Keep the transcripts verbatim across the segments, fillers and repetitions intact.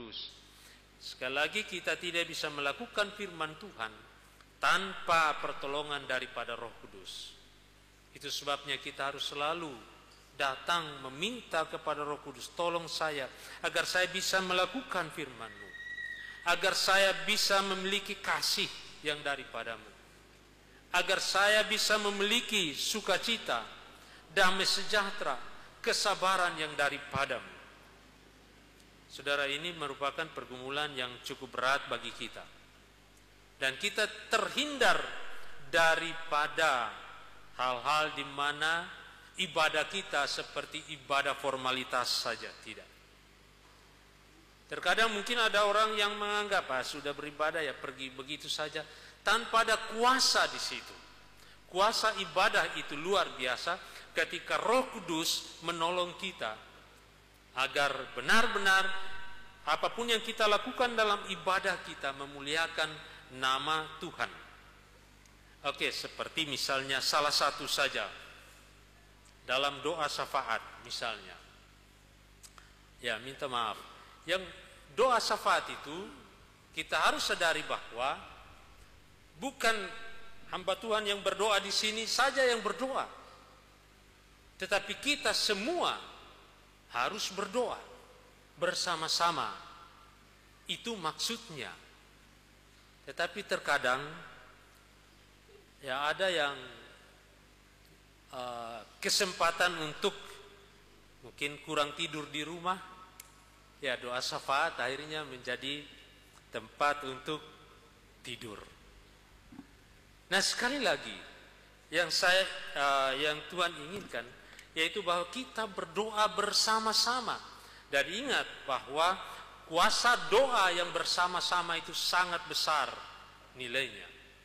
Kudus. Sekali lagi, kita tidak bisa melakukan firman Tuhan tanpa pertolongan daripada Roh Kudus. Itu sebabnya kita harus selalu datang meminta kepada Roh Kudus, tolong saya agar saya bisa melakukan firman-Mu, agar saya bisa memiliki kasih yang daripadamu, agar saya bisa memiliki sukacita, damai sejahtera, kesabaran yang daripadamu. Saudara, ini merupakan pergumulan yang cukup berat bagi kita, dan kita terhindar daripada hal-hal di mana ibadah kita seperti ibadah formalitas saja. Tidak. Terkadang mungkin ada orang yang menganggap, ah, sudah beribadah ya pergi begitu saja, tanpa ada kuasa di situ. Kuasa ibadah itu luar biasa ketika Roh Kudus menolong kita agar benar-benar apapun yang kita lakukan dalam ibadah kita memuliakan nama Tuhan. Oke, seperti misalnya salah satu saja dalam doa syafaat misalnya. Ya, minta maaf. Yang doa syafaat itu kita harus sadari bahwa bukan hamba Tuhan yang berdoa di sini saja yang berdoa, tetapi kita semua harus berdoa bersama-sama. Itu maksudnya. Tetapi terkadang ya ada yang uh, kesempatan untuk mungkin kurang tidur di rumah, ya doa syafaat akhirnya menjadi tempat untuk tidur. Nah, sekali lagi yang saya uh, yang Tuhan inginkan yaitu bahwa kita berdoa bersama-sama. Dan ingat bahwa kuasa doa yang bersama-sama itu sangat besar nilainya.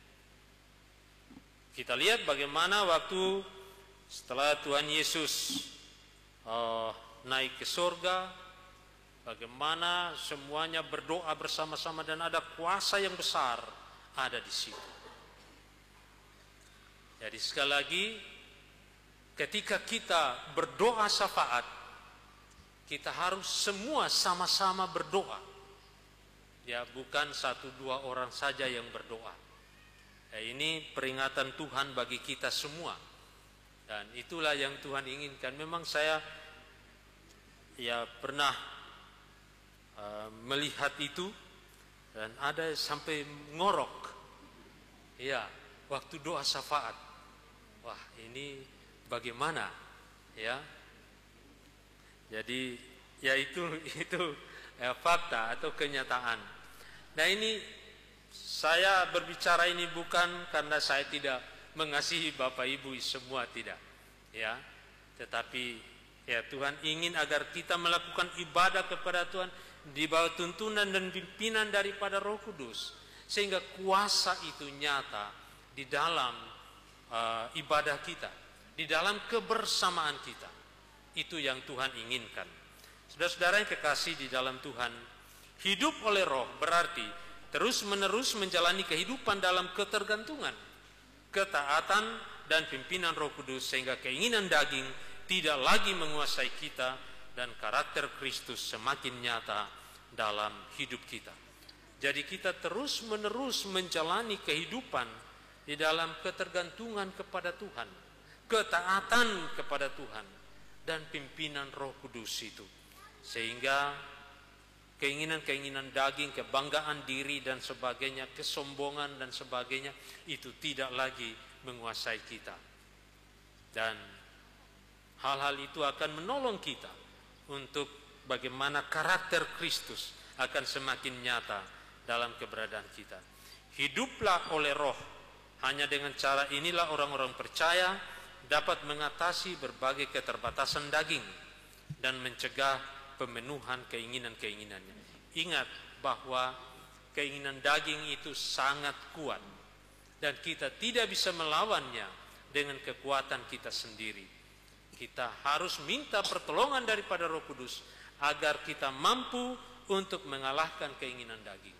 Kita lihat bagaimana waktu setelah Tuhan Yesus uh, naik ke surga, bagaimana semuanya berdoa bersama-sama dan ada kuasa yang besar ada di situ. Jadi sekali lagi, ketika kita berdoa syafaat, kita harus semua sama-sama berdoa. Ya, bukan satu dua orang saja yang berdoa. Ya, ini peringatan Tuhan bagi kita semua. Dan itulah yang Tuhan inginkan. Memang saya ya pernah uh, melihat itu dan ada sampai ngorok. Ya, waktu doa syafaat. Wah, ini bagaimana ya? Jadi ya itu itu ya, fakta atau kenyataan. Nah, ini saya berbicara ini bukan karena saya tidak mengasihi Bapak Ibu semua, tidak ya, tetapi ya Tuhan ingin agar kita melakukan ibadah kepada Tuhan di bawah tuntunan dan pimpinan daripada Roh Kudus, sehingga kuasa itu nyata di dalam uh, ibadah kita, di dalam kebersamaan kita. Itu yang Tuhan inginkan. Saudara-saudara yang kekasih di dalam Tuhan, hidup oleh Roh berarti terus-menerus menjalani kehidupan dalam ketergantungan, ketaatan dan pimpinan Roh Kudus, sehingga keinginan daging tidak lagi menguasai kita dan karakter Kristus semakin nyata dalam hidup kita. Jadi kita terus-menerus menjalani kehidupan di dalam ketergantungan kepada Tuhan, ketaatan kepada Tuhan dan pimpinan Roh Kudus itu, sehingga keinginan-keinginan daging, kebanggaan diri dan sebagainya, kesombongan dan sebagainya itu tidak lagi menguasai kita. Dan hal-hal itu akan menolong kita untuk bagaimana karakter Kristus akan semakin nyata dalam keberadaan kita. Hiduplah oleh Roh. Hanya dengan cara inilah orang-orang percaya dapat mengatasi berbagai keterbatasan daging dan mencegah pemenuhan keinginan-keinginannya. Ingat bahwa keinginan daging itu sangat kuat dan kita tidak bisa melawannya dengan kekuatan kita sendiri. Kita harus minta pertolongan daripada Roh Kudus agar kita mampu untuk mengalahkan keinginan daging.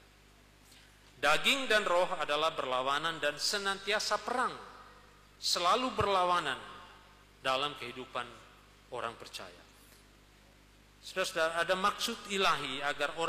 Daging dan roh adalah berlawanan dan senantiasa perang, selalu berlawanan dalam kehidupan orang percaya. Saudara-saudara, ada maksud ilahi agar orang